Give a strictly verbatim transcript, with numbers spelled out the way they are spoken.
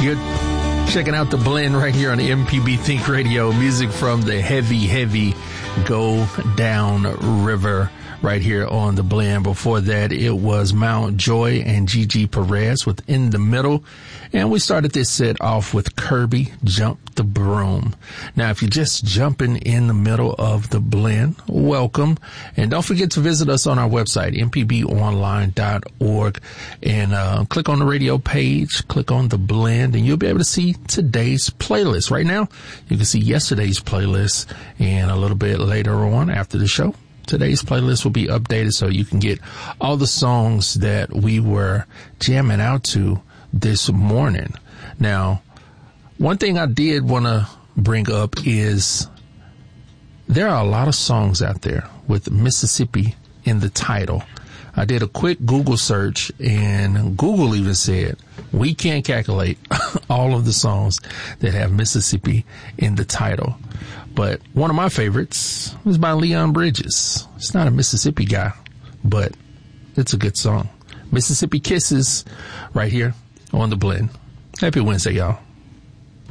You're checking out The Blend right here on the M P B Think Radio. Music from the heavy, heavy Go Down River right here on The Blend. Before that, it was Mount Joy and Gigi Perez with In the Middle. And we started this set off with Kirby, Jump the Broom. Now, if you're just jumping in the middle of The Blend, welcome. And don't forget to visit us on our website, m p b online dot org. And uh, click on the radio page, click on The Blend, and you'll be able to see today's playlist. Right now, you can see yesterday's playlist, and a little bit later on after the show, today's playlist will be updated so you can get all the songs that we were jamming out to this morning. Now, one thing I did want to bring up is there are a lot of songs out there with Mississippi in the title. I did a quick Google search, and Google even said we can't calculate all of the songs that have Mississippi in the title. But one of my favorites was by Leon Bridges. It's not a Mississippi guy, but it's a good song. Mississippi Kisses right here on The Blend. Happy Wednesday, y'all.